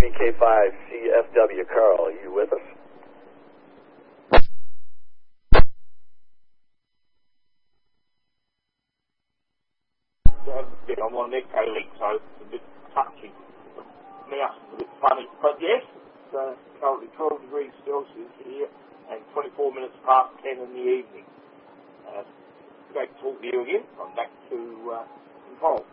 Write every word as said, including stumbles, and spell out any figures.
B K five C F W, Carl, are you with us? Yeah, I'm on Echo Link, so it's a bit touchy. Mouse is a bit funny. But yes, it's uh, currently twelve degrees Celsius here and twenty-four minutes past ten in the evening. Uh, great to talk to you again. I'm back to uh, control.